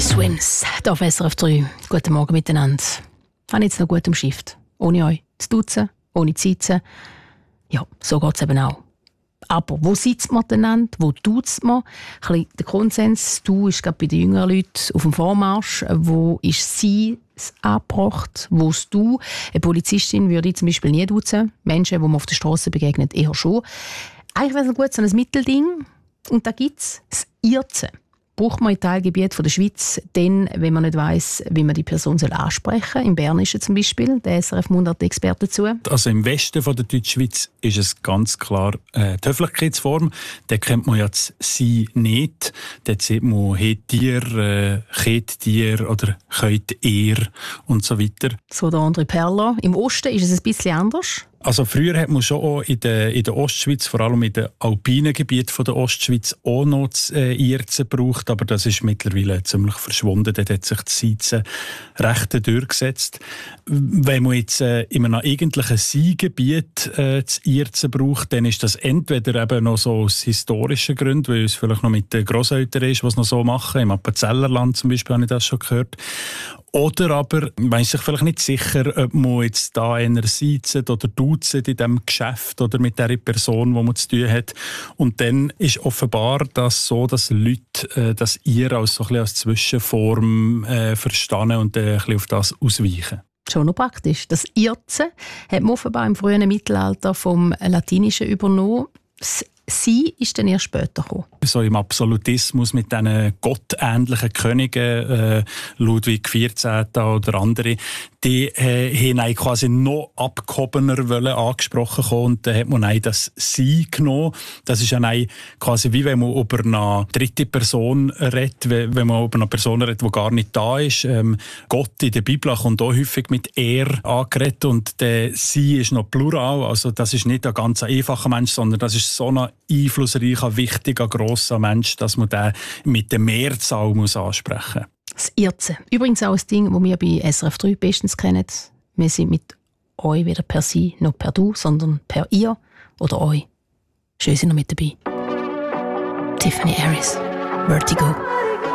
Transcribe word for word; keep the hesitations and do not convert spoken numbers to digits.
Swims, hier auf S R F drei. Guten Morgen miteinander. Habe jetzt noch gut umschifft. Ohne euch zu duzen, ohne zu sitzen. Ja, so geht es eben auch. Aber wo sitzt man denn? Wo duzt man? Ein bisschen der Konsens, du ist gerade bei den jüngeren Leuten auf dem Vormarsch. Wo ist sie angebracht? Wo ist du? Eine Polizistin würde ich zum Beispiel nie duzen. Menschen, die man auf der Straße begegnet, eher schon. Eigentlich wäre es gut so ein Mittelding. Und da gibt es das Irzen. Braucht man in Teilgebieten der Schweiz dann, wenn man nicht weiss, wie man die Person ansprechen soll. Im Bernischen zum Beispiel, der S R F-Mundart-Experte dazu. Also im Westen von der Deutschschweiz ist es ganz klar äh, die Höflichkeitsform. Da kennt man ja das «Sie» nicht. Dort sieht man «Het dir», äh, «Chet dir» oder «Könnt ihr» und so weiter. So der André Perler. Im Osten ist es ein bisschen anders. Also früher hat man schon auch in der, in der Ostschweiz, vor allem in den alpinen Gebieten der Ostschweiz, auch noch das äh, Irzen gebraucht, aber das ist mittlerweile ziemlich verschwunden. Dort hat sich das Seizen recht durchgesetzt. Wenn man jetzt äh, in einem eigentlichen Seigebiet äh, das Irzen braucht, dann ist das entweder eben noch so aus historischen Gründen, weil es vielleicht noch mit den Grosseltern ist, was noch so machen. Im Appenzellerland zum Beispiel habe ich das schon gehört. Oder aber, man ist sich vielleicht nicht sicher, ob man jetzt da einer seizt oder duzt in diesem Geschäft oder mit der Person, die man zu tun hat. Und dann ist offenbar das so, dass Leute äh, das «ihr» als, so ein bisschen als Zwischenform äh, verstehen und äh, ein bisschen auf das ausweichen. Schon noch praktisch. Das «Irzen» hat man offenbar im frühen Mittelalter vom Latinischen übernommen. Das «Sie» ist dann erst später gekommen. So im Absolutismus mit diesen gottähnlichen Königen, äh, Ludwig der vierzehnte oder andere, die äh, haben eigentlich quasi noch abgehobener wollen, angesprochen kommen. Und dann hat man eigentlich das «Sie» genommen. Das ist dann quasi wie wenn man über eine dritte Person redet, wenn man über eine Person redet, die gar nicht da ist. Ähm, Gott in der Bibel kommt auch häufig mit «er» angeredet und der «Sie» ist noch plural. Also das ist nicht ein ganz einfacher Mensch, sondern das ist so ein einflussreicher, wichtiger, grosser Mensch, dass man den mit der Mehrzahl muss ansprechen muss. Das Irzen. Übrigens auch ein Ding, das wir bei S R F drei bestens kennen. Wir sind mit euch weder per Sie noch per Du, sondern per Ihr oder euch. Schön, sind noch mit dabei. Tiffany Harris, Vertigo.